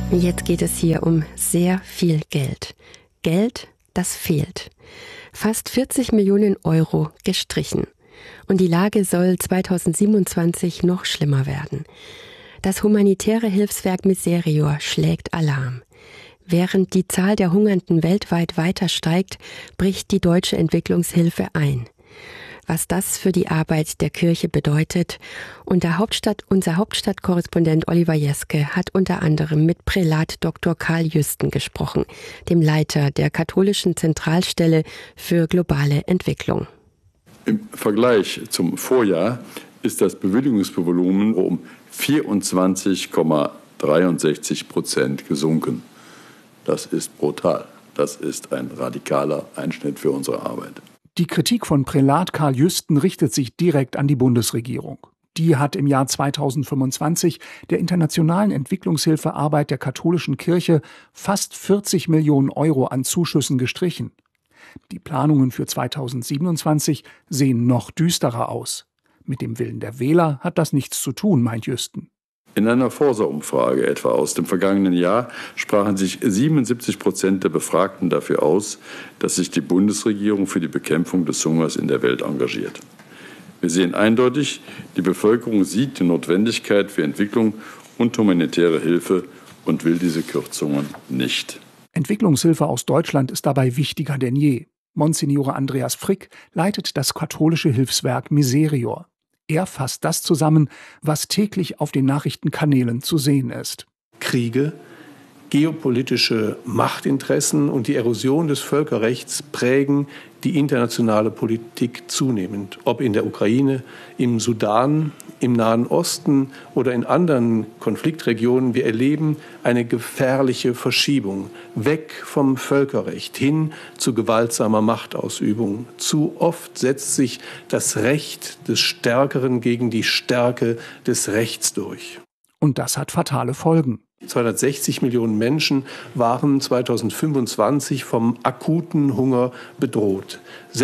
Jetzt geht es hier um sehr viel Geld. Geld, das fehlt. Fast 40 Millionen Euro gestrichen. Und die Lage soll 2027 noch schlimmer werden. Das humanitäre Hilfswerk Miserior schlägt Alarm. Während die Zahl der Hungernden weltweit weiter steigt, bricht die deutsche Entwicklungshilfe ein. Was das für die Arbeit der Kirche bedeutet. Unser Hauptstadtkorrespondent Oliver Jeske hat unter anderem mit Prälat Dr. Karl Jüsten gesprochen, dem Leiter der katholischen Zentralstelle für globale Entwicklung. Im Vergleich zum Vorjahr ist das Bewilligungsvolumen um 24,63% gesunken. Das ist brutal. Das ist ein radikaler Einschnitt für unsere Arbeit. Die Kritik von Prälat Karl Jüsten richtet sich direkt an die Bundesregierung. Die hat im Jahr 2025 der internationalen Entwicklungshilfearbeit der katholischen Kirche fast 40 Millionen Euro an Zuschüssen gestrichen. Die Planungen für 2027 sehen noch düsterer aus. Mit dem Willen der Wähler hat das nichts zu tun, meint Jüsten. In einer Forsa-Umfrage etwa aus dem vergangenen Jahr sprachen sich 77% der Befragten dafür aus, dass sich die Bundesregierung für die Bekämpfung des Hungers in der Welt engagiert. Wir sehen eindeutig, die Bevölkerung sieht die Notwendigkeit für Entwicklung und humanitäre Hilfe und will diese Kürzungen nicht. Entwicklungshilfe aus Deutschland ist dabei wichtiger denn je. Monsignore Andreas Frick leitet das katholische Hilfswerk Miserior. Er fasst das zusammen, was täglich auf den Nachrichtenkanälen zu sehen ist. Kriege, geopolitische Machtinteressen und die Erosion des Völkerrechts prägen die internationale Politik zunehmend. Ob in der Ukraine, im Sudan, im Nahen Osten oder in anderen Konfliktregionen. Wir erleben eine gefährliche Verschiebung weg vom Völkerrecht hin zu gewaltsamer Machtausübung. Zu oft setzt sich das Recht des Stärkeren gegen die Stärke des Rechts durch. Und das hat fatale Folgen. 260 Millionen Menschen waren 2025 vom akuten Hunger bedroht.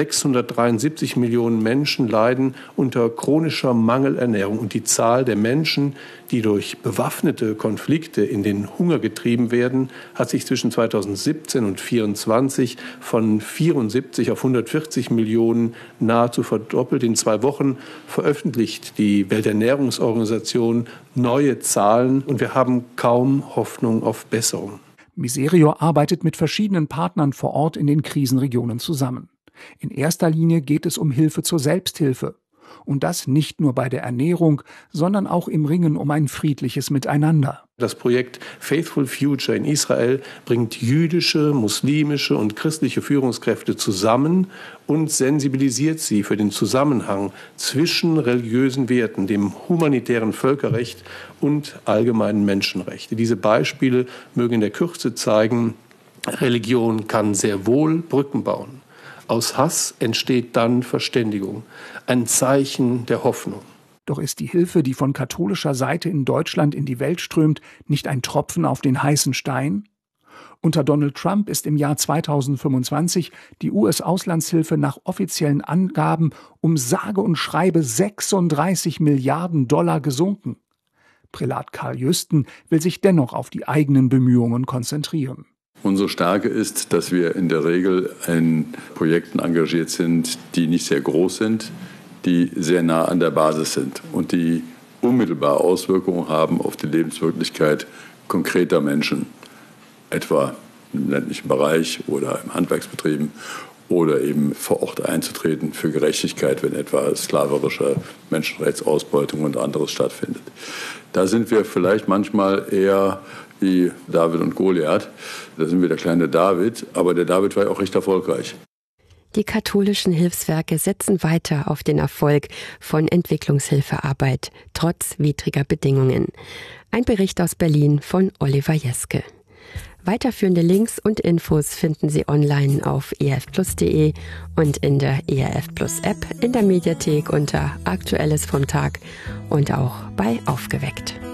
673 Millionen Menschen leiden unter chronischer Mangelernährung. Und die Zahl der Menschen, die durch bewaffnete Konflikte in den Hunger getrieben werden, hat sich zwischen 2017 und 2024 von 74 auf 140 Millionen nahezu verdoppelt. In 2 Wochen veröffentlicht die Welternährungsorganisation neue Zahlen und wir haben kaum Hoffnung auf Besserung. Miserior arbeitet mit verschiedenen Partnern vor Ort in den Krisenregionen zusammen. In erster Linie geht es um Hilfe zur Selbsthilfe. Und das nicht nur bei der Ernährung, sondern auch im Ringen um ein friedliches Miteinander. Das Projekt Faithful Future in Israel bringt jüdische, muslimische und christliche Führungskräfte zusammen und sensibilisiert sie für den Zusammenhang zwischen religiösen Werten, dem humanitären Völkerrecht und allgemeinen Menschenrechten. Diese Beispiele mögen in der Kürze zeigen, Religion kann sehr wohl Brücken bauen. Aus Hass entsteht dann Verständigung, ein Zeichen der Hoffnung. Doch ist die Hilfe, die von katholischer Seite in Deutschland in die Welt strömt, nicht ein Tropfen auf den heißen Stein? Unter Donald Trump ist im Jahr 2025 die US-Auslandshilfe nach offiziellen Angaben um sage und schreibe 36 Milliarden $, gesunken. Prälat Karl Jüsten will sich dennoch auf die eigenen Bemühungen konzentrieren. Unsere Stärke ist, dass wir in der Regel in Projekten engagiert sind, die nicht sehr groß sind, die sehr nah an der Basis sind und die unmittelbar Auswirkungen haben auf die Lebenswirklichkeit konkreter Menschen, etwa im ländlichen Bereich oder im Handwerksbetrieben oder eben vor Ort einzutreten für Gerechtigkeit, wenn etwa sklaverische Menschenrechtsausbeutung und anderes stattfindet. Da sind wir vielleicht manchmal eher wie David und Goliath. Da sind wir der kleine David, aber der David war ja auch recht erfolgreich. Die katholischen Hilfswerke setzen weiter auf den Erfolg von Entwicklungshilfearbeit, trotz widriger Bedingungen. Ein Bericht aus Berlin von Oliver Jeske. Weiterführende Links und Infos finden Sie online auf erfplus.de und in der ERF Plus App, in der Mediathek unter Aktuelles vom Tag und auch bei Aufgeweckt.